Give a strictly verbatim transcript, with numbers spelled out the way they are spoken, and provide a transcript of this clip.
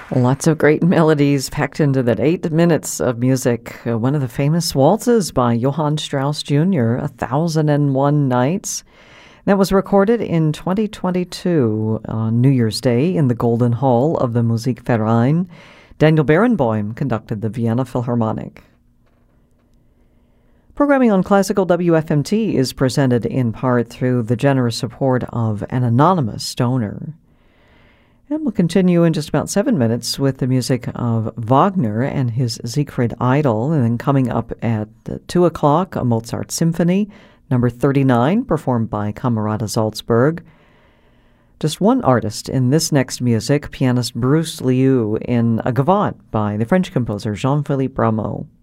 Lots of great melodies packed into that eight minutes of music. Uh, one of the famous waltzes by Johann Strauss Junior, A Thousand and One Nights. That was recorded in twenty twenty-two on New Year's Day in the Golden Hall of the Musikverein. Daniel Barenboim conducted the Vienna Philharmonic. Programming on Classical W F M T is presented in part through the generous support of an anonymous donor. And we'll continue in just about seven minutes with the music of Wagner and his Siegfried Idyll. And then coming up at two o'clock, a Mozart Symphony, number thirty-nine, performed by Camerata Salzburg. Just one artist in this next music, pianist Bruce Liu, in a gavotte by the French composer Jean-Philippe Rameau.